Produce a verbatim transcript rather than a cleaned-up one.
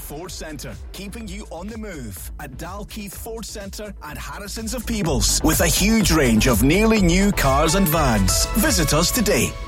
Ford Centre, keeping you on the move at Dalkeith Ford Centre and Harrison's of Peebles with a huge range of nearly new cars and vans. Visit us today.